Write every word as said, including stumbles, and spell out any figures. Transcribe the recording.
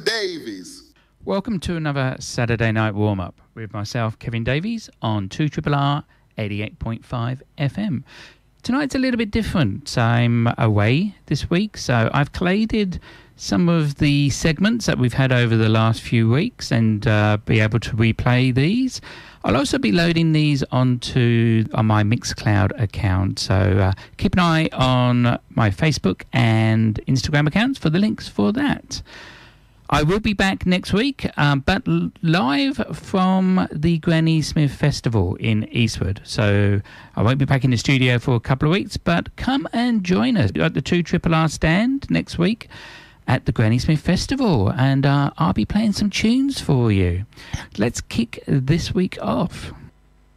Davies. Welcome to another Saturday night warm-up with myself, Kevin Davies, on two R R R eighty-eight point five F M. Tonight's a little bit different. I'm away this week, so I've collated some of the segments that we've had over the last few weeks and uh, be able to replay these. I'll also be loading these onto on my Mixcloud account, so uh, keep an eye on my Facebook and Instagram accounts for the links for that. I will be back next week, um, but l- live from the Granny Smith Festival in Eastwood. So I won't be back in the studio for a couple of weeks, but come and join us at the two R R R stand next week at the Granny Smith Festival, and uh, I'll be playing some tunes for you. Let's kick this week off.